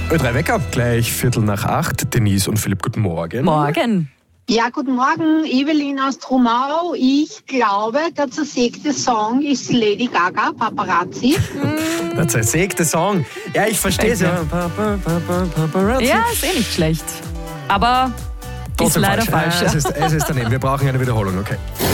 Ö3 Wecker, gleich 7:45. Denise und Philipp, guten Morgen. Morgen. Ja, guten Morgen, Evelyn aus Trumau. Ich glaube, der zersägte Song ist Lady Gaga, Paparazzi. Der zersägte Song. Ja, ich verstehe es ja. Ja, ist eh nicht schlecht. Aber Trotzdem ist leider falsch. Es ist daneben. Wir brauchen eine Wiederholung, okay.